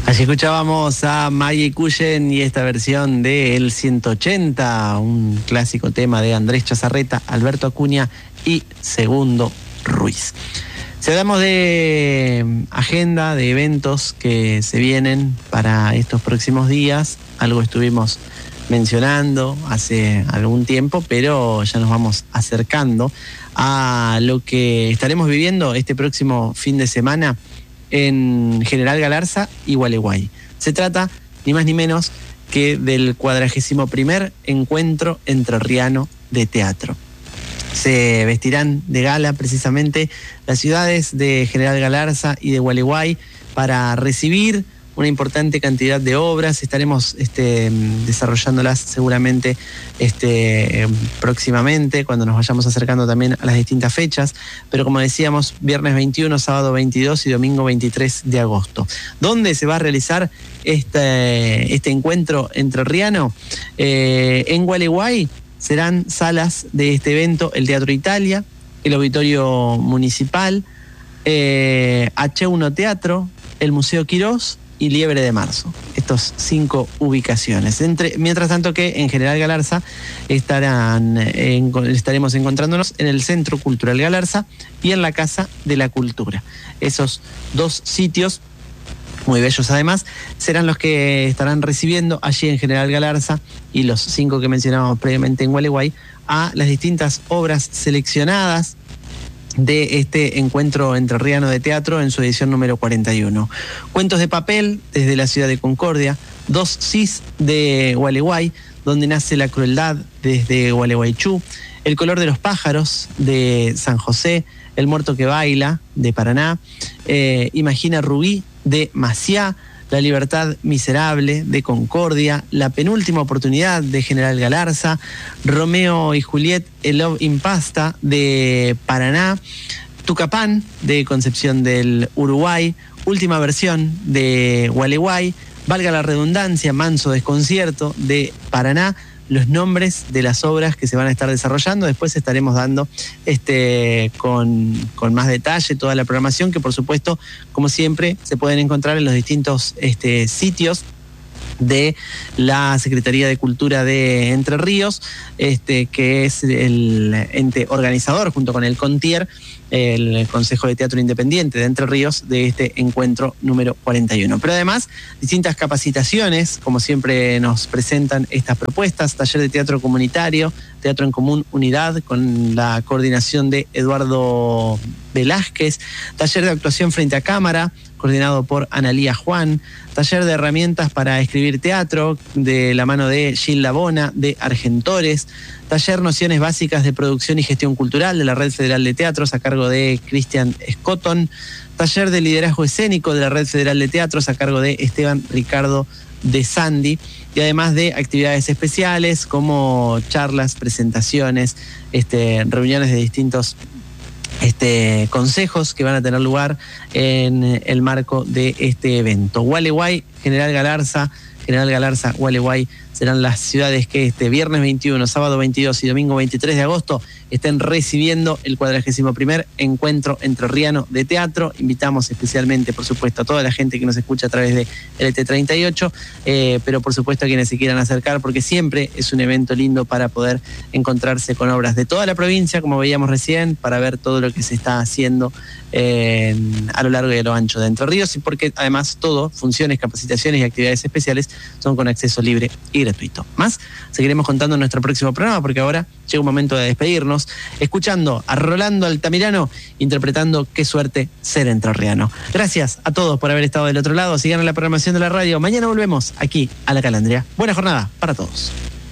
Allí escuchábamos a Maggie Cullen y esta versión de El 180, un clásico tema de Andrés Chazarreta, Alberto Acuña y Segundo Ruiz. Si hablamos de agenda, de eventos que se vienen para estos próximos días, algo estuvimos mencionando hace algún tiempo, pero ya nos vamos acercando a lo que estaremos viviendo este próximo fin de semana en General Galarza y Gualeguay. Se trata ni más ni menos que del 41º Encuentro Entrerriano de Teatro. Se vestirán de gala precisamente las ciudades de General Galarza y de Gualeguay para recibir una importante cantidad de obras. Estaremos desarrollándolas seguramente próximamente, cuando nos vayamos acercando también a las distintas fechas, pero como decíamos, viernes 21, sábado 22 y domingo 23 de agosto. ¿Dónde se va a realizar este encuentro entrerriano? En Gualeguay serán salas de este evento el Teatro Italia, el Auditorio Municipal, H1 Teatro, el Museo Quirós y Liebre de Marzo. Estos 5 ubicaciones. Mientras tanto que en General Galarza estaremos encontrándonos en el Centro Cultural Galarza y en la Casa de la Cultura. Esos 2 sitios, muy bellos además, serán los que estarán recibiendo allí en General Galarza, y los 5 que mencionábamos previamente en Gualeguay, a las distintas obras seleccionadas de este encuentro entrerriano de teatro en su edición número 41. Cuentos de papel desde la ciudad de Concordia, 2 cis de Gualeguay, donde nace la crueldad desde Gualeguaychú, El color de los pájaros de San José, El muerto que baila de Paraná, Imagina Rubí de Maciá, La libertad miserable de Concordia, La penúltima oportunidad de General Galarza, Romeo y Juliet, El love impasta de Paraná, Tucapán de Concepción del Uruguay, Última versión de Gualeguay, valga la redundancia, Manso desconcierto de Paraná. Los nombres de las obras que se van a estar desarrollando. Después estaremos dando con más detalle toda la programación, que por supuesto, como siempre, se pueden encontrar en los distintos sitios de la Secretaría de Cultura de Entre Ríos, que es el ente organizador junto con el CONTIER, el Consejo de Teatro Independiente de Entre Ríos, de este encuentro número 41. Pero además, distintas capacitaciones, como siempre nos presentan estas propuestas: taller de teatro comunitario, Teatro en Común Unidad, con la coordinación de Eduardo Velázquez, taller de actuación frente a cámara, coordinado por Analía Juan, taller de herramientas para escribir teatro, de la mano de Gilda Bona, de Argentores, taller Nociones Básicas de Producción y Gestión Cultural, de la Red Federal de Teatros, a cargo de Cristian Scotton, taller de Liderazgo Escénico, de la Red Federal de Teatros, a cargo de Esteban Ricardo de Sandy, y además de actividades especiales como charlas, presentaciones, reuniones de distintos consejos que van a tener lugar en el marco de este evento. Gualeguay, General Galarza, Gualeguay serán las ciudades que este viernes 21, sábado 22 y domingo 23 de agosto estén recibiendo el 41º Encuentro Entrerriano de Teatro. Invitamos especialmente, por supuesto, a toda la gente que nos escucha a través de LT38, pero por supuesto a quienes se quieran acercar, porque siempre es un evento lindo para poder encontrarse con obras de toda la provincia, como veíamos recién, para ver todo lo que se está haciendo a lo largo y a lo ancho de Entre Ríos, y porque además todo, funciones, capacitaciones y actividades especiales, son con acceso libre y gratuito. Más seguiremos contando en nuestro próximo programa, porque ahora llega un momento de despedirnos, escuchando a Rolando Altamirano interpretando Qué suerte ser entrerriano. Gracias a todos por haber estado del otro lado. Sigan en la programación de la radio. Mañana volvemos aquí a La Calandria. Buena jornada para todos.